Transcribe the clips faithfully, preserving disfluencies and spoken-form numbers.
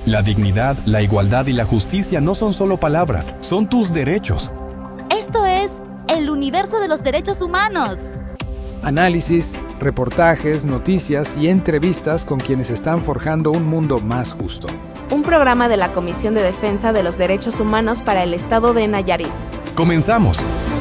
La dignidad, la igualdad y la justicia no son solo palabras, son tus derechos. Esto es el universo de los derechos humanos. Análisis, reportajes, noticias y entrevistas con quienes están forjando un mundo más justo. Un programa de la Comisión de Defensa de los Derechos Humanos para el Estado de Nayarit. ¡Comenzamos!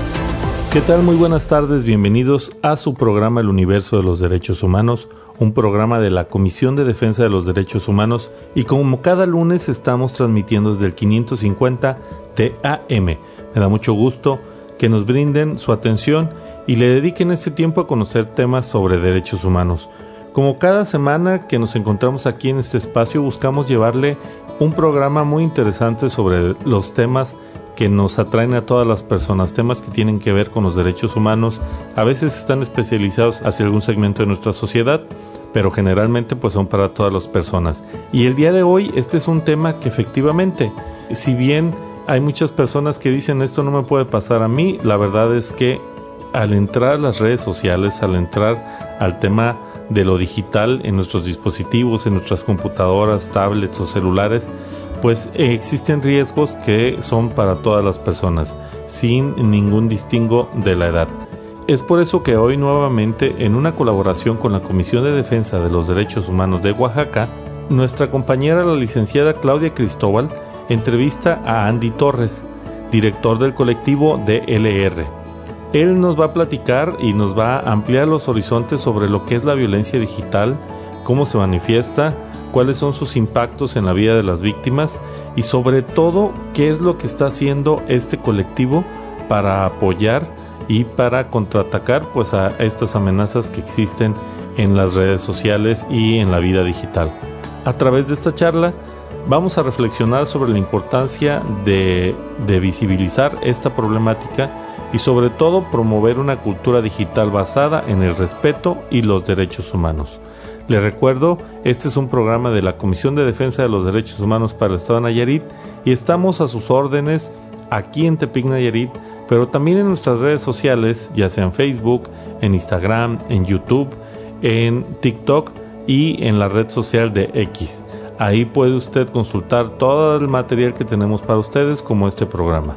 ¿Qué tal? Muy buenas tardes, bienvenidos a su programa El Universo de los Derechos Humanos, un programa de la Comisión de Defensa de los Derechos Humanos, y como cada lunes estamos transmitiendo desde el quinientos cincuenta de A M. Me da mucho gusto que nos brinden su atención y le dediquen este tiempo a conocer temas sobre derechos humanos. Como cada semana que nos encontramos aquí en este espacio, buscamos llevarle un programa muy interesante sobre los temas que nos atraen a todas las personas, temas que tienen que ver con los derechos humanos. A veces están especializados hacia algún segmento de nuestra sociedad, pero generalmente pues son para todas las personas. Y el día de hoy este es un tema que efectivamente, si bien hay muchas personas que dicen esto no me puede pasar a mí, la verdad es que al entrar a las redes sociales, al entrar al tema de lo digital en nuestros dispositivos, en nuestras computadoras, tablets o celulares, pues eh, existen riesgos que son para todas las personas, sin ningún distingo de la edad. Es por eso que hoy nuevamente, en una colaboración con la Comisión de Defensa de los Derechos Humanos de Oaxaca, nuestra compañera la licenciada Claudia Cristóbal entrevista a Andy Torres, director del colectivo D L R. Él nos va a platicar y nos va a ampliar los horizontes sobre lo que es la violencia digital, cómo se manifiesta, cuáles son sus impactos en la vida de las víctimas y sobre todo qué es lo que está haciendo este colectivo para apoyar y para contraatacar pues a estas amenazas que existen en las redes sociales y en la vida digital. A través de esta charla vamos a reflexionar sobre la importancia de, de visibilizar esta problemática y sobre todo promover una cultura digital basada en el respeto y los derechos humanos. Les recuerdo, este es un programa de la Comisión de Defensa de los Derechos Humanos para el Estado de Nayarit y estamos a sus órdenes aquí en Tepic, Nayarit, pero también en nuestras redes sociales, ya sea en Facebook, en Instagram, en YouTube, en TikTok y en la red social de X. Ahí puede usted consultar todo el material que tenemos para ustedes como este programa.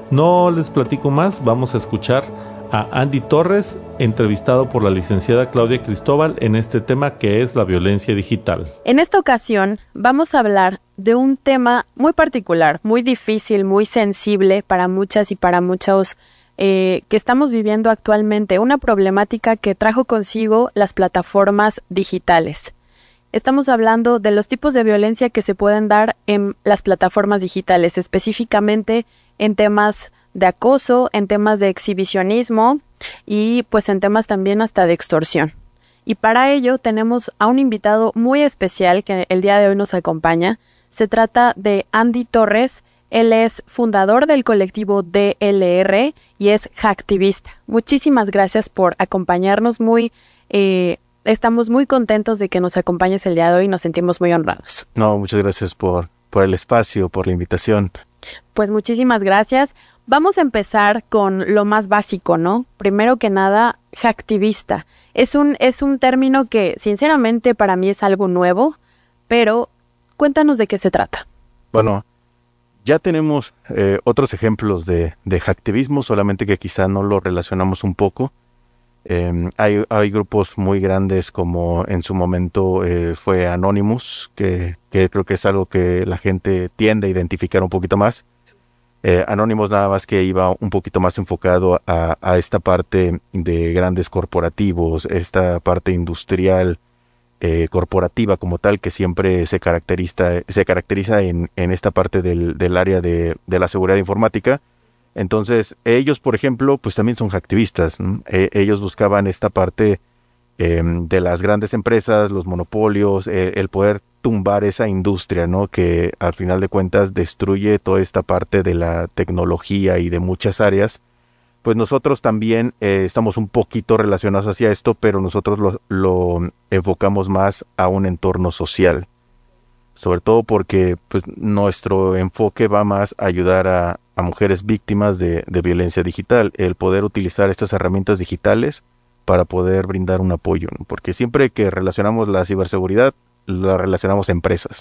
No les platico más, vamos a escuchar a Andy Torres, entrevistado por la licenciada Claudia Cristóbal en este tema que es la violencia digital. En esta ocasión vamos a hablar de un tema muy particular, muy difícil, muy sensible para muchas y para muchos eh, que estamos viviendo actualmente, una problemática que trajo consigo las plataformas digitales. Estamos hablando de los tipos de violencia que se pueden dar en las plataformas digitales, específicamente en temas de acoso, en temas de exhibicionismo y pues en temas también hasta de extorsión. Y para ello tenemos a un invitado muy especial que el día de hoy nos acompaña. Se trata de Andy Torres. Él es fundador del colectivo D L R y es hacktivista. Muchísimas gracias por acompañarnos. Muy, eh, estamos muy contentos de que nos acompañes el día de hoy y nos sentimos muy honrados. No, muchas gracias por, por el espacio, por la invitación. Pues muchísimas gracias. Vamos a empezar con lo más básico, ¿no? Primero que nada, hacktivista. Es un, es un término que sinceramente para mí es algo nuevo, pero cuéntanos de qué se trata. Bueno, ya tenemos eh, otros ejemplos de, de hacktivismo, solamente que quizá no lo relacionamos un poco. Eh, hay, hay grupos muy grandes como en su momento eh, fue Anonymous, que, que creo que es algo que la gente tiende a identificar un poquito más. Eh, Anonymous nada más que iba un poquito más enfocado a, a esta parte de grandes corporativos, esta parte industrial eh, corporativa como tal, que siempre se caracteriza, se caracteriza en, en esta parte del, del área de, de la seguridad informática. Entonces, ellos, por ejemplo, pues también son hacktivistas, ¿no? Eh, ellos buscaban esta parte eh, de las grandes empresas, los monopolios, eh, el poder tumbar esa industria, ¿no? Que al final de cuentas destruye toda esta parte de la tecnología y de muchas áreas. Pues nosotros también eh, estamos un poquito relacionados hacia esto, pero nosotros lo, lo enfocamos más a un entorno social. Sobre todo porque pues, nuestro enfoque va más a ayudar a, a mujeres víctimas de, de violencia digital, el poder utilizar estas herramientas digitales para poder brindar un apoyo, ¿no? Porque siempre que relacionamos la ciberseguridad, la relacionamos a empresas.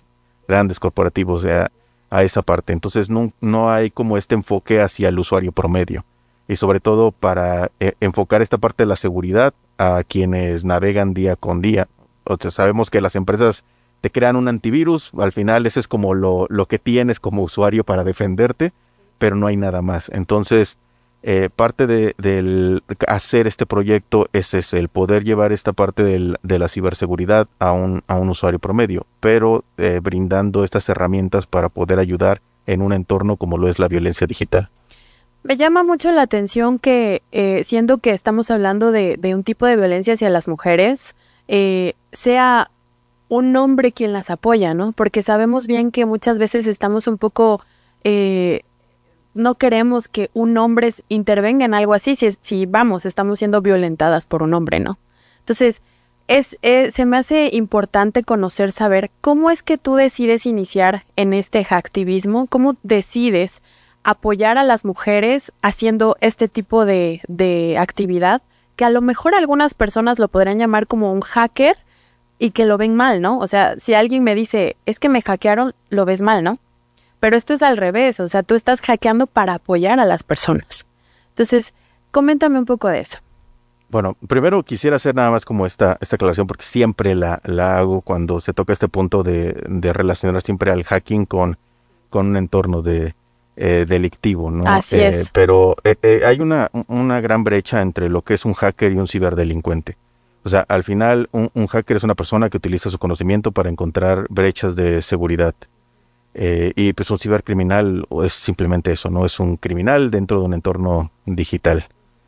grandes corporativos a, a esa parte. Entonces no, no hay como este enfoque hacia el usuario promedio. Y sobre todo para eh, enfocar esta parte de la seguridad a quienes navegan día con día. O sea, sabemos que las empresas te crean un antivirus, al final ese es como lo, lo que tienes como usuario para defenderte, pero no hay nada más. Entonces, eh, parte de del hacer este proyecto es ese, el poder llevar esta parte del, de la ciberseguridad a un, a un usuario promedio, pero eh, brindando estas herramientas para poder ayudar en un entorno como lo es la violencia digital. Me llama mucho la atención que, eh, siendo que estamos hablando de, de un tipo de violencia hacia las mujeres, eh, sea un hombre quien las apoya, ¿no? Porque sabemos bien que muchas veces estamos un poco, eh, no queremos que un hombre intervenga en algo así, si, si vamos, estamos siendo violentadas por un hombre, ¿no? Entonces, es, es, se me hace importante conocer, saber cómo es que tú decides iniciar en este hacktivismo, cómo decides apoyar a las mujeres haciendo este tipo de, de actividad, que a lo mejor algunas personas lo podrán llamar como un hacker, y que lo ven mal, ¿no? O sea, si alguien me dice, es que me hackearon, lo ves mal, ¿no? Pero esto es al revés, o sea, tú estás hackeando para apoyar a las personas. Entonces, coméntame un poco de eso. Bueno, primero quisiera hacer nada más como esta, esta aclaración, porque siempre la, la hago cuando se toca este punto de, de relacionar siempre al hacking con, con un entorno de, eh, delictivo, ¿no? Así eh, es. Pero eh, eh, hay una, una gran brecha entre lo que es un hacker y un ciberdelincuente. O sea, al final un, un hacker es una persona que utiliza su conocimiento para encontrar brechas de seguridad. Eh, y pues un cibercriminal es simplemente eso, ¿no? Es un criminal dentro de un entorno digital.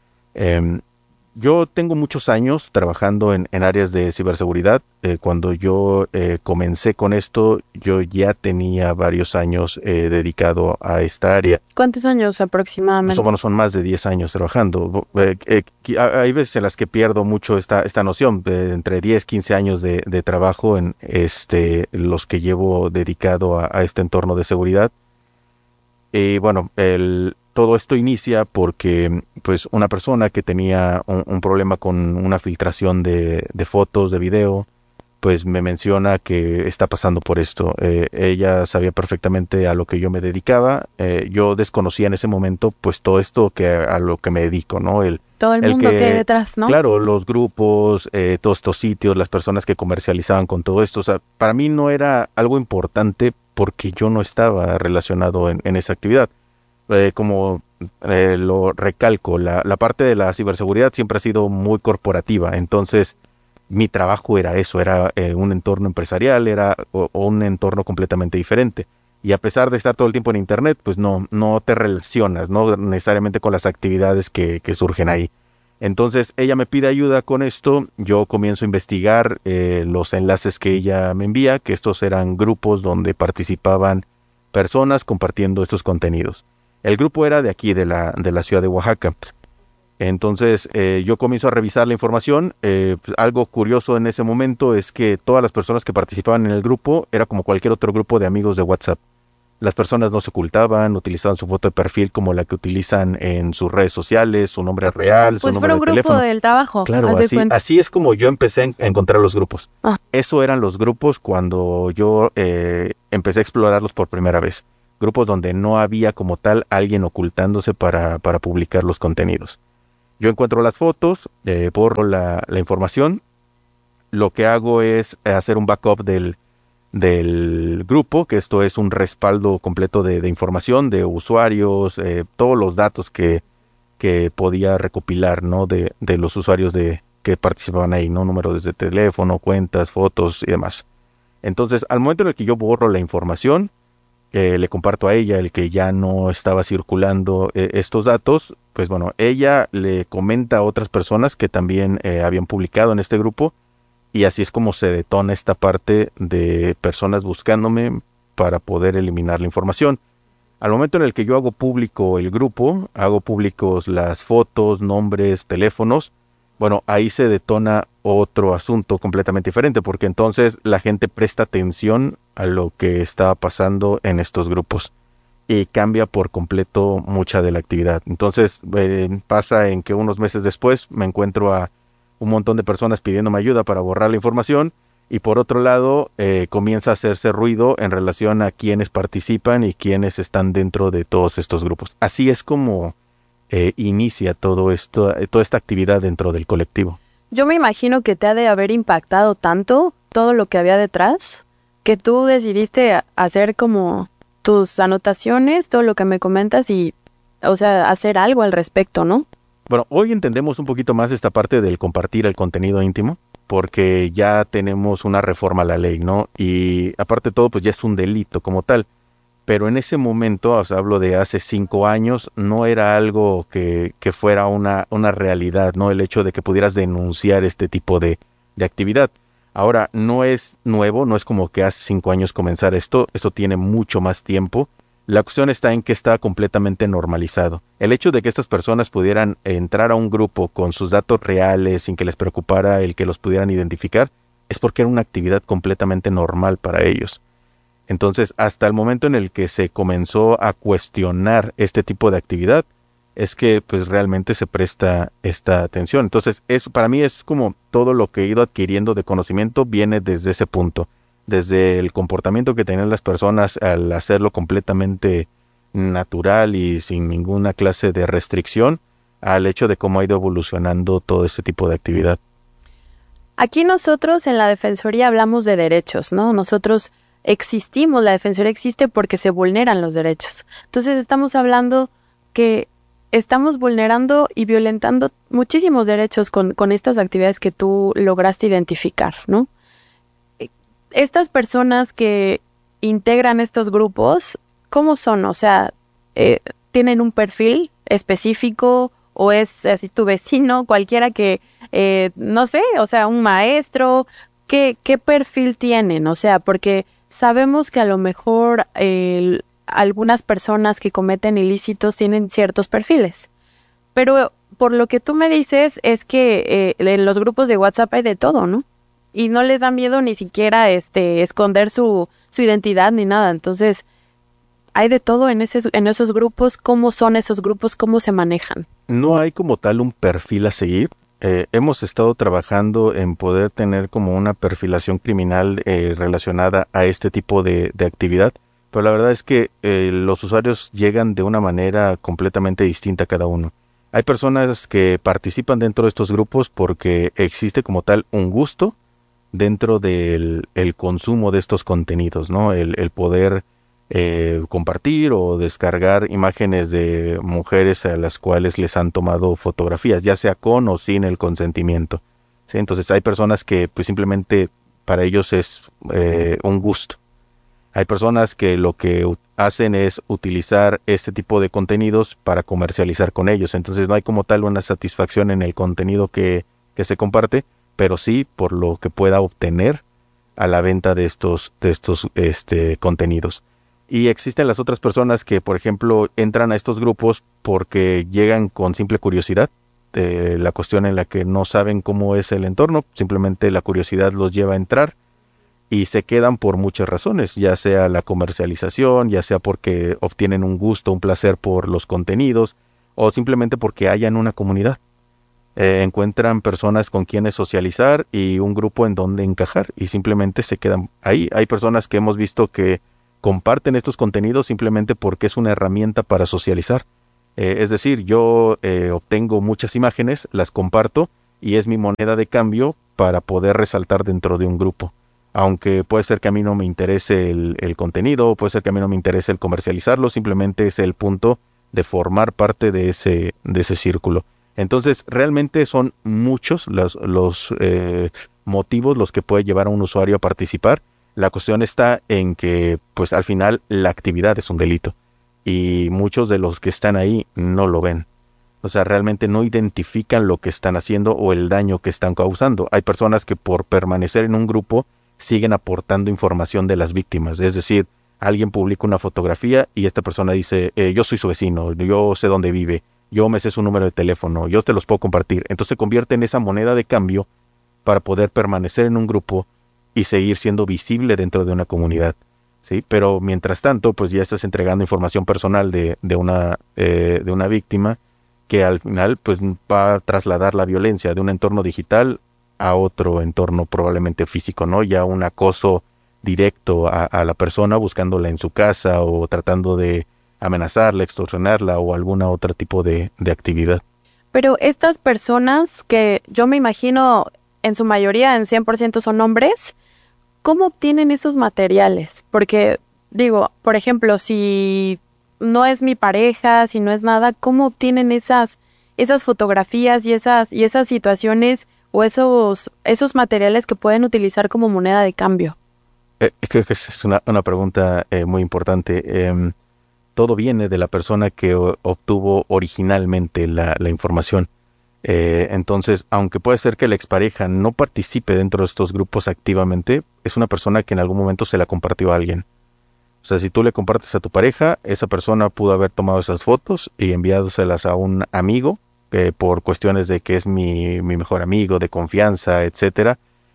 Eh, yo tengo muchos años trabajando en, en áreas de ciberseguridad. Eh, cuando yo eh, comencé con esto, yo ya tenía varios años eh, dedicado a esta área. ¿Cuántos años aproximadamente? Son, bueno, son más de diez años trabajando. Eh, eh, hay veces en las que pierdo mucho esta, esta noción, de entre diez, quince años de, de trabajo en este, los que llevo dedicado a, a este entorno de seguridad. Y bueno, el, todo esto inicia porque pues una persona que tenía un, un problema con una filtración de, de fotos, de video, pues me menciona que está pasando por esto. Eh, ella sabía perfectamente a lo que yo me dedicaba. Eh, yo desconocía en ese momento pues todo esto que a lo que me dedico, ¿no? El, todo el, el mundo que, que hay detrás, ¿no? Claro, los grupos, eh, todos estos sitios, las personas que comercializaban con todo esto. O sea, para mí no era algo importante porque yo no estaba relacionado en, en esa actividad. Eh, como eh, lo recalco, la, la parte de la ciberseguridad siempre ha sido muy corporativa. Entonces, mi trabajo era eso, era eh, un entorno empresarial, era o, o un entorno completamente diferente. Y a pesar de estar todo el tiempo en internet, pues no, no te relacionas, no necesariamente con las actividades que, que surgen ahí. Entonces ella me pide ayuda con esto, yo comienzo a investigar eh, los enlaces que ella me envía, que estos eran grupos donde participaban personas compartiendo estos contenidos. El grupo era de aquí, de la, de la ciudad de Oaxaca. Entonces eh, yo comienzo a revisar la información. Eh, pues, algo curioso en ese momento es que todas las personas que participaban en el grupo era como cualquier otro grupo de amigos de WhatsApp. Las personas no se ocultaban, utilizaban su foto de perfil como la que utilizan en sus redes sociales, su nombre real, su pues número de teléfono. Pues fue un grupo del trabajo. Claro, así, así es como yo empecé a encontrar los grupos. Ah. Eso eran los grupos cuando yo eh, empecé a explorarlos por primera vez. Grupos donde no había como tal alguien ocultándose para, para publicar los contenidos. Yo encuentro las fotos, eh, borro la, la información. Lo que hago es hacer un backup del, del grupo, que esto es un respaldo completo de, de información, de usuarios, eh, todos los datos que, que podía recopilar, ¿no? de, de los usuarios de, que participaban ahí, ¿no? Números de teléfono, cuentas, fotos y demás. Entonces, al momento en el que yo borro la información, Eh, le comparto a ella el que ya no estaba circulando eh, estos datos, pues bueno, ella le comenta a otras personas que también eh, habían publicado en este grupo y así es como se detona esta parte de personas buscándome para poder eliminar la información. Al momento en el que yo hago público el grupo, hago públicos las fotos, nombres, teléfonos, bueno, ahí se detona otro asunto completamente diferente, porque entonces la gente presta atención a lo que estaba pasando en estos grupos y cambia por completo mucha de la actividad. Entonces eh, pasa en que unos meses después me encuentro a un montón de personas pidiéndome ayuda para borrar la información Y por otro lado, eh, comienza a hacerse ruido en relación a quienes participan y quienes están dentro de todos estos grupos. Así es como eh, inicia todo esto, toda esta actividad dentro del colectivo. Yo me imagino que te ha de haber impactado tanto todo lo que había detrás, que tú decidiste hacer como tus anotaciones, todo lo que me comentas y, o sea, hacer algo al respecto, ¿no? Bueno, hoy entendemos un poquito más esta parte del compartir el contenido íntimo, porque ya tenemos una reforma a la ley, ¿no? Y aparte de todo, pues ya es un delito como tal. Pero en ese momento, o sea, hablo de hace cinco años, no era algo que, que fuera una, una realidad, ¿no? El hecho de que pudieras denunciar este tipo de, de actividad. Ahora, no es nuevo, no es como que hace cinco años comenzar esto, esto tiene mucho más tiempo. La cuestión está en que está completamente normalizado. El hecho de que estas personas pudieran entrar a un grupo con sus datos reales sin que les preocupara el que los pudieran identificar, es porque era una actividad completamente normal para ellos. Entonces, hasta el momento en el que se comenzó a cuestionar este tipo de actividad, es que pues realmente se presta esta atención. Entonces, eso para mí es como todo lo que he ido adquiriendo de conocimiento viene desde ese punto. Desde el comportamiento que tenían las personas al hacerlo completamente natural y sin ninguna clase de restricción, al hecho de cómo ha ido evolucionando todo este tipo de actividad. Aquí nosotros en la Defensoría hablamos de derechos, ¿no? Nosotros existimos, la Defensoría existe porque se vulneran los derechos. Entonces estamos hablando que estamos vulnerando y violentando muchísimos derechos con, con estas actividades que tú lograste identificar, ¿no? Estas personas que integran estos grupos, ¿cómo son? O sea, eh, ¿tienen un perfil específico o es así tu vecino, cualquiera que, eh, no sé, o sea, un maestro? ¿Qué, qué perfil tienen? O sea, porque sabemos que a lo mejor eh, algunas personas que cometen ilícitos tienen ciertos perfiles, pero por lo que tú me dices es que eh, en los grupos de WhatsApp hay de todo, ¿no? Y no les da miedo ni siquiera este esconder su, su identidad ni nada. Entonces, hay de todo en, ese, en esos grupos. ¿Cómo son esos grupos? ¿Cómo se manejan? No hay como tal un perfil a seguir. Eh, hemos estado trabajando en poder tener como una perfilación criminal eh, relacionada a este tipo de, de actividad. Pero la verdad es que eh, los usuarios llegan de una manera completamente distinta cada uno. Hay personas que participan dentro de estos grupos porque existe como tal un gusto dentro del el consumo de estos contenidos, ¿no? El, el poder eh, compartir o descargar imágenes de mujeres a las cuales les han tomado fotografías, ya sea con o sin el consentimiento, ¿sí? Entonces hay personas que pues simplemente para ellos es eh, un gusto. Hay personas que lo que hacen es utilizar este tipo de contenidos para comercializar con ellos, entonces no hay como tal una satisfacción en el contenido que, que se comparte, pero sí por lo que pueda obtener a la venta de estos, de estos este, contenidos. Y existen las otras personas que, por ejemplo, entran a estos grupos porque llegan con simple curiosidad, de la cuestión en la que no saben cómo es el entorno, simplemente la curiosidad los lleva a entrar y se quedan por muchas razones, ya sea la comercialización, ya sea porque obtienen un gusto, un placer por los contenidos, o simplemente porque hayan una comunidad. Eh, encuentran personas con quienes socializar y un grupo en donde encajar y simplemente se quedan ahí. Hay personas que hemos visto que comparten estos contenidos simplemente porque es una herramienta para socializar. Eh, es decir, yo eh, obtengo muchas imágenes, las comparto y es mi moneda de cambio para poder resaltar dentro de un grupo. Aunque puede ser que a mí no me interese el, el contenido, puede ser que a mí no me interese el comercializarlo, simplemente es el punto de formar parte de ese, de ese círculo. Entonces, realmente son muchos los, los eh, motivos los que puede llevar a un usuario a participar. La cuestión está en que, pues al final, la actividad es un delito. Y muchos de los que están ahí no lo ven. O sea, realmente no identifican lo que están haciendo o el daño que están causando. Hay personas que por permanecer en un grupo siguen aportando información de las víctimas. Es decir, alguien publica una fotografía y esta persona dice, eh, yo soy su vecino, yo sé dónde vive, yo me sé su número de teléfono, yo te los puedo compartir. Entonces se convierte en esa moneda de cambio para poder permanecer en un grupo y seguir siendo visible dentro de una comunidad, ¿sí? Pero mientras tanto, pues ya estás entregando información personal de, de, una, eh, de una víctima que al final pues va a trasladar la violencia de un entorno digital a otro entorno probablemente físico, ¿no? Ya un acoso directo a, a la persona buscándola en su casa o tratando de amenazarla, extorsionarla o algún otro tipo de, de actividad. Pero estas personas que yo me imagino en su mayoría, en cien por ciento son hombres, ¿cómo obtienen esos materiales? Porque digo, por ejemplo, si no es mi pareja, si no es nada, ¿cómo obtienen esas esas fotografías y esas y esas situaciones o esos esos materiales que pueden utilizar como moneda de cambio? Eh, creo que esa es una, una pregunta eh, muy importante. Eh, todo viene de la persona que o, obtuvo originalmente la, la información. Eh, entonces, aunque puede ser que la expareja no participe dentro de estos grupos activamente, es una persona que en algún momento se la compartió a alguien. O sea, si tú le compartes a tu pareja, esa persona pudo haber tomado esas fotos y enviándoselas a un amigo, que por cuestiones de que es mi, mi mejor amigo, de confianza, etcétera.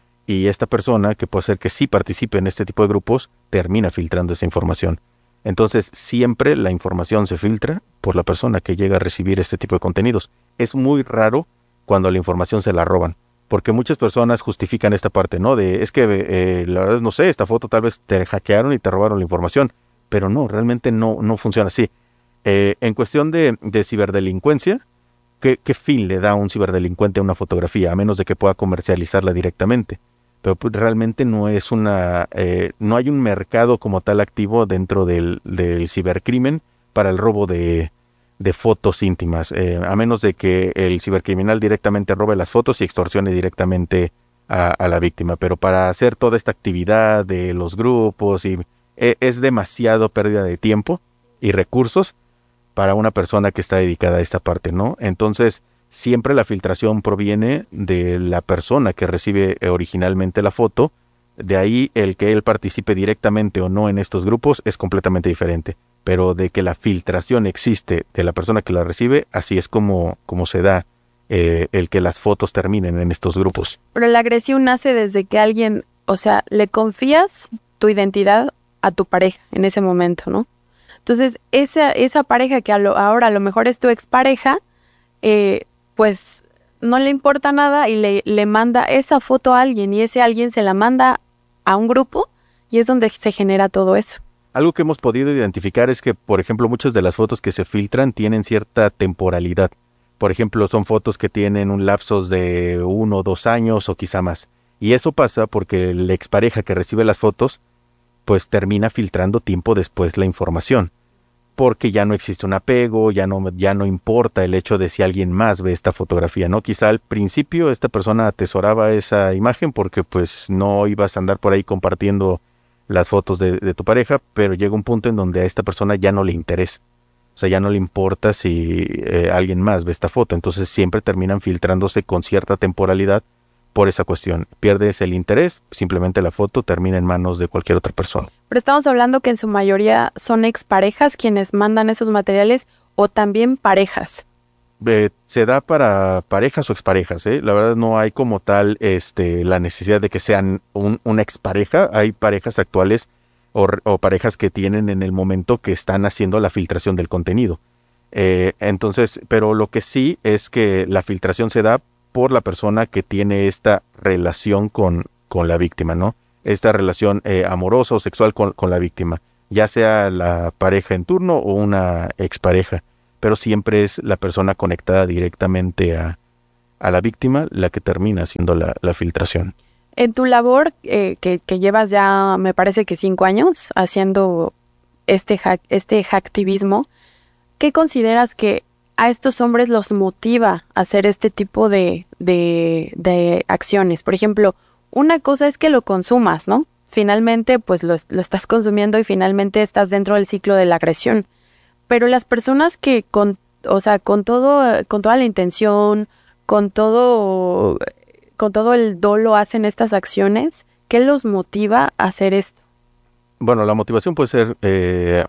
Y esta persona, que puede ser que sí participe en este tipo de grupos, termina filtrando esa información. Entonces, siempre la información se filtra por la persona que llega a recibir este tipo de contenidos. Es muy raro cuando la información se la roban, porque muchas personas justifican esta parte, ¿no? De, es que, eh, la verdad, no sé, esta foto tal vez te hackearon y te robaron la información, pero no, realmente no, no funciona así. Eh, en cuestión de, de ciberdelincuencia, ¿qué, ¿qué fin le da a un ciberdelincuente a una fotografía, a menos de que pueda comercializarla directamente? Pero pues, realmente no es una, eh, no hay un mercado como tal activo dentro del, del cibercrimen para el robo de, de fotos íntimas, eh, a menos de que el cibercriminal directamente robe las fotos y extorsione directamente a, a la víctima. Pero para hacer toda esta actividad de los grupos y eh, es demasiado pérdida de tiempo y recursos para una persona que está dedicada a esta parte, ¿no? Entonces, siempre la filtración proviene de la persona que recibe originalmente la foto. De ahí el que él participe directamente o no en estos grupos es completamente diferente. Pero de que la filtración existe de la persona que la recibe, así es como, como se da eh, el que las fotos terminen en estos grupos. Pero la agresión nace desde que alguien, o sea, le confías tu identidad a tu pareja en ese momento, ¿no? Entonces, esa, esa pareja que a lo, ahora a lo mejor es tu expareja, eh, pues no le importa nada y le, le manda esa foto a alguien y ese alguien se la manda a un grupo y es donde se genera todo eso. Algo que hemos podido identificar es que, por ejemplo, muchas de las fotos que se filtran tienen cierta temporalidad. Por ejemplo, son fotos que tienen un lapso de uno o dos años o quizá más. Y eso pasa porque la expareja que recibe las fotos, pues termina filtrando tiempo después la información. Porque ya no existe un apego, ya no, ya no importa el hecho de si alguien más ve esta fotografía, ¿no? Quizá al principio esta persona atesoraba esa imagen porque pues no ibas a andar por ahí compartiendo las fotos de, de tu pareja, pero llega un punto en donde a esta persona ya no le interesa. O sea, ya no le importa si eh, alguien más ve esta foto. Entonces siempre terminan filtrándose con cierta temporalidad por esa cuestión. Pierdes el interés, simplemente la foto termina en manos de cualquier otra persona. Pero estamos hablando que en su mayoría son exparejas quienes mandan esos materiales o también parejas. Eh, se da para parejas o exparejas, ¿eh? La verdad no hay como tal este, la necesidad de que sean un, una expareja. Hay parejas actuales o, o parejas que tienen en el momento que están haciendo la filtración del contenido. Eh, entonces, pero lo que sí es que la filtración se da por la persona que tiene esta relación con, con la víctima, ¿no? Esta relación eh, amorosa o sexual con, con la víctima, ya sea la pareja en turno o una expareja, pero siempre es la persona conectada directamente a, a la víctima la que termina haciendo la, la filtración. En tu labor, eh, que, que llevas ya, me parece que cinco años haciendo este, hack, este hacktivismo, ¿qué consideras que a estos hombres los motiva a hacer este tipo de, de, de acciones? Por ejemplo, una cosa es que lo consumas, ¿no? Finalmente, pues lo, lo estás consumiendo y finalmente estás dentro del ciclo de la agresión. Pero las personas que con, o sea, con todo, con toda la intención, con todo, con todo el dolo hacen estas acciones, ¿qué los motiva a hacer esto? Bueno, la motivación puede ser eh,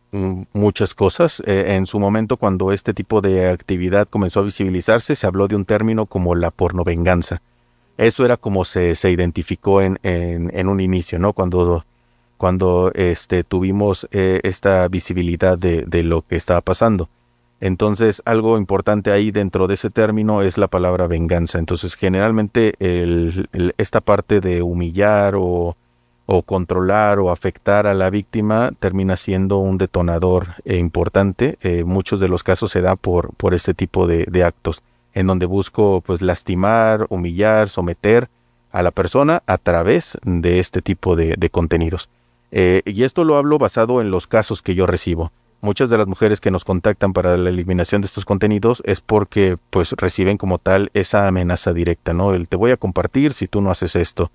muchas cosas. Eh, en su momento, cuando este tipo de actividad comenzó a visibilizarse, se habló de un término como la pornovenganza. Eso era como se, se identificó en, en, en un inicio, ¿no? Cuando, cuando este, tuvimos eh, esta visibilidad de, de lo que estaba pasando. Entonces, algo importante ahí dentro de ese término es la palabra venganza. Entonces, generalmente el, el, esta parte de humillar o, o controlar o afectar a la víctima termina siendo un detonador eh, importante. Eh, muchos de los casos se da por, por este tipo de, de actos, en donde busco pues lastimar, humillar, someter a la persona a través de este tipo de, de contenidos. Eh, y esto lo hablo basado en los casos que yo recibo. Muchas de las mujeres que nos contactan para la eliminación de estos contenidos es porque pues reciben como tal esa amenaza directa, ¿no? El te voy a compartir si tú no haces esto.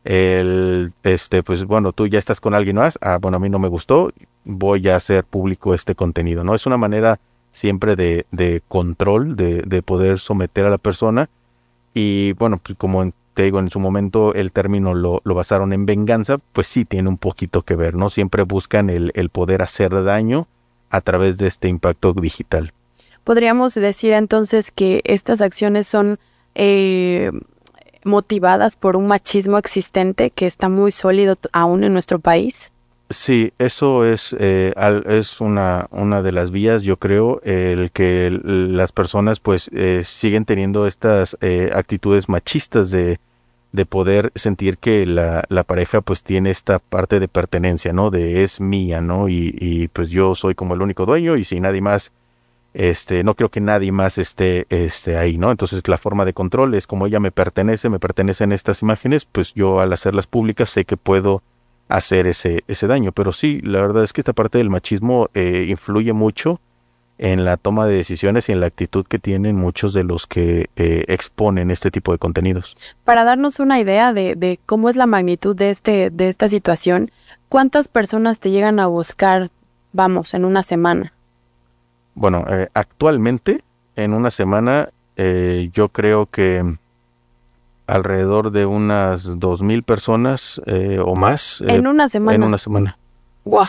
El, este, pues bueno, tú ya estás con alguien más, ah, bueno, a mí no me gustó, voy a hacer público este contenido, ¿no? Es una manera siempre de, de control, de, de poder someter a la persona. Y bueno, pues como en, te digo, en su momento el término lo, lo basaron en venganza, pues sí tiene un poquito que ver, ¿no? Siempre buscan el, el poder hacer daño a través de este impacto digital. Podríamos decir entonces que estas acciones son eh, motivadas por un machismo existente que está muy sólido t- aún en nuestro país. Sí, eso es eh, al, es una una de las vías, yo creo, el que el, las personas pues eh, siguen teniendo estas eh, actitudes machistas de de poder sentir que la, la pareja pues tiene esta parte de pertenencia, ¿no? De es mía, ¿no? Y, y pues yo soy como el único dueño y si nadie más, este, no creo que nadie más esté, esté ahí, ¿no? Entonces la forma de control es como ella me pertenece, me pertenecen estas imágenes, pues yo al hacerlas públicas sé que puedo hacer ese, ese daño. Pero sí, la verdad es que esta parte del machismo eh, influye mucho en la toma de decisiones y en la actitud que tienen muchos de los que eh, exponen este tipo de contenidos. Para darnos una idea de, de cómo es la magnitud de este de esta situación, ¿cuántas personas te llegan a buscar, vamos, en una semana? Bueno, eh, actualmente, en una semana, eh, yo creo que alrededor de unas dos mil personas eh, o más. En eh, una semana. En una semana. ¡Guau!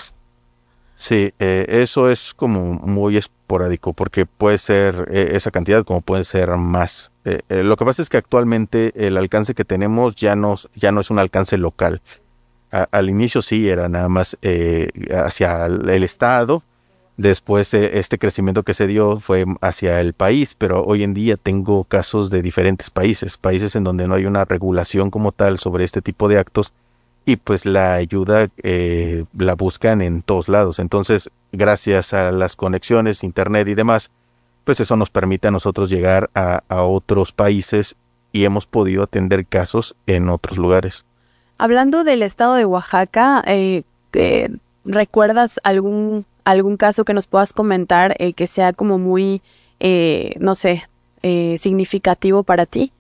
Sí, eh, eso es como muy esporádico porque puede ser eh, esa cantidad como puede ser más. Eh, eh, lo que pasa es que actualmente el alcance que tenemos ya no, ya no es un alcance local. A, al inicio sí era nada más eh, hacia el, el estado, después eh, este crecimiento que se dio fue hacia el país, pero hoy en día tengo casos de diferentes países, países en donde no hay una regulación como tal sobre este tipo de actos. Y pues la ayuda eh, la buscan en todos lados. Entonces, gracias a las conexiones, internet y demás, pues eso nos permite a nosotros llegar a, a otros países y hemos podido atender casos en otros lugares. Hablando del estado de Oaxaca, eh, eh, ¿recuerdas algún algún caso que nos puedas comentar eh, que sea como muy, eh, no sé, eh, significativo para ti?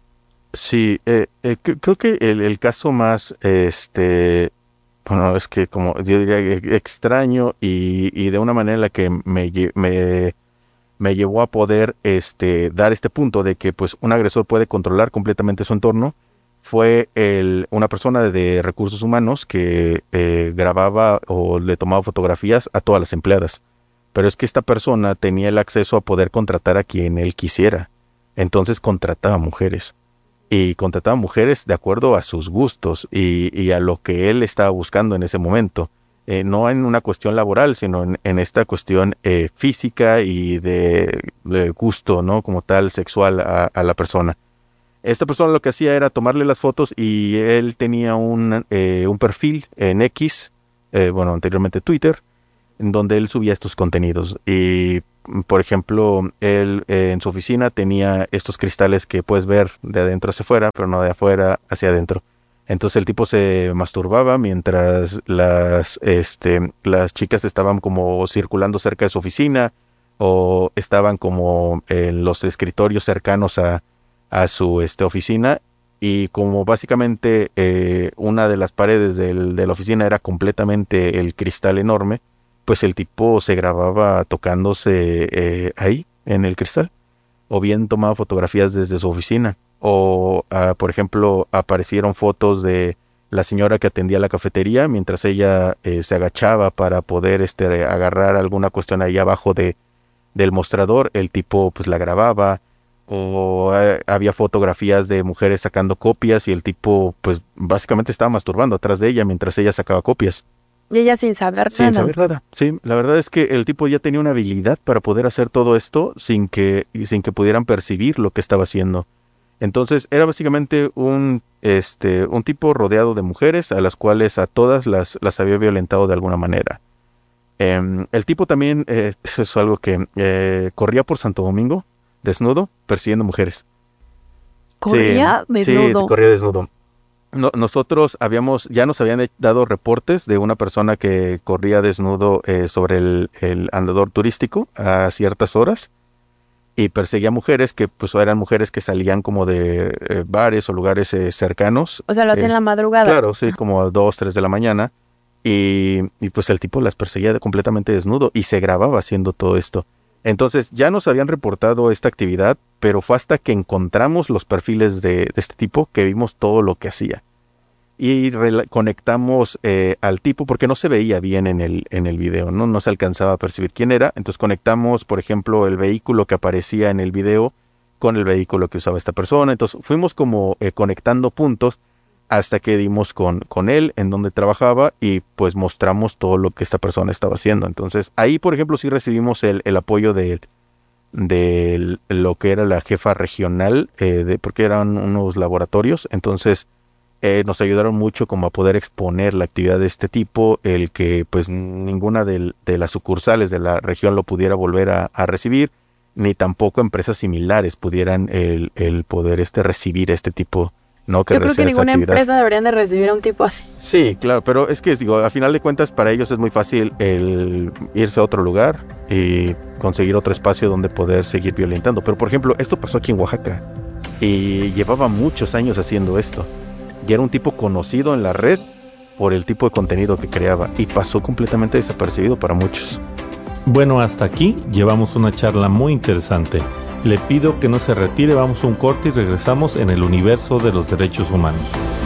Sí, eh, eh, creo que el, el caso más, este, bueno, es que como yo diría extraño y, y de una manera en la que me, me, me llevó a poder, este, dar este punto de que, pues, un agresor puede controlar completamente su entorno, fue el, una persona de recursos humanos que eh, grababa o le tomaba fotografías a todas las empleadas. Pero es que esta persona tenía el acceso a poder contratar a quien él quisiera. Entonces contrataba mujeres. Y contrataba mujeres de acuerdo a sus gustos y, y a lo que él estaba buscando en ese momento. Eh, no en una cuestión laboral, sino en, en esta cuestión eh, física y de, de gusto, ¿no? Como tal, sexual a, a la persona. Esta persona lo que hacía era tomarle las fotos y él tenía un, eh, un perfil en X, eh, bueno, anteriormente Twitter, en donde él subía estos contenidos. Y, por ejemplo, él eh, en su oficina tenía estos cristales que puedes ver de adentro hacia afuera, pero no de afuera hacia adentro. Entonces el tipo se masturbaba mientras las, este, las chicas estaban como circulando cerca de su oficina o estaban como en los escritorios cercanos a, a su este, oficina. Y como básicamente eh, una de las paredes del, de la oficina era completamente el cristal enorme, pues el tipo se grababa tocándose eh, ahí, en el cristal, o bien tomaba fotografías desde su oficina, o, uh, por ejemplo, aparecieron fotos de la señora que atendía la cafetería mientras ella eh, se agachaba para poder este, agarrar alguna cuestión ahí abajo de, del mostrador, el tipo pues la grababa, o uh, había fotografías de mujeres sacando copias y el tipo pues básicamente estaba masturbando atrás de ella mientras ella sacaba copias. Y ella sin saber sin nada. saber nada, sí. La verdad es que el tipo ya tenía una habilidad para poder hacer todo esto sin que, sin que pudieran percibir lo que estaba haciendo. Entonces era básicamente un, este, un tipo rodeado de mujeres a las cuales a todas las, las había violentado de alguna manera. Eh, el tipo también, eh, eso es algo que eh, corría por Santo Domingo, desnudo, persiguiendo mujeres. ¿Corría sí, desnudo? Sí, corría desnudo. No, nosotros habíamos, ya nos habían dado reportes de una persona que corría desnudo eh, sobre el, el andador turístico a ciertas horas y perseguía mujeres que pues eran mujeres que salían como de eh, bares o lugares eh, cercanos. O sea, lo hacía eh, en la madrugada. Claro, sí, como a dos, tres de la mañana. Y, y pues el tipo las perseguía de completamente desnudo y se grababa haciendo todo esto. Entonces ya nos habían reportado esta actividad, pero fue hasta que encontramos los perfiles de, de este tipo que vimos todo lo que hacía. Y conectamos eh, al tipo porque no se veía bien en el, en el video, ¿no? No se alcanzaba a percibir quién era. Entonces conectamos, por ejemplo, el vehículo que aparecía en el video con el vehículo que usaba esta persona. Entonces fuimos como eh, conectando puntos hasta que dimos con, con él en donde trabajaba y pues mostramos todo lo que esta persona estaba haciendo. Entonces ahí, por ejemplo, sí recibimos el, el apoyo de, de lo que era la jefa regional, eh, de, porque eran unos laboratorios. Entonces eh, nos ayudaron mucho como a poder exponer la actividad de este tipo, el que pues ninguna de, de las sucursales de la región lo pudiera volver a, a recibir, ni tampoco empresas similares pudieran el, el poder este recibir este tipo. No, que Yo creo que ninguna actividad. empresa deberían de recibir a un tipo así. Sí, claro, pero es que digo, a final de cuentas para ellos es muy fácil el irse a otro lugar y conseguir otro espacio donde poder seguir violentando. Pero por ejemplo, esto pasó aquí en Oaxaca y llevaba muchos años haciendo esto. Y era un tipo conocido en la red por el tipo de contenido que creaba y pasó completamente desapercibido para muchos. Bueno, hasta aquí llevamos una charla muy interesante. Le pido que no se retire, vamos a un corte y regresamos en el universo de los derechos humanos.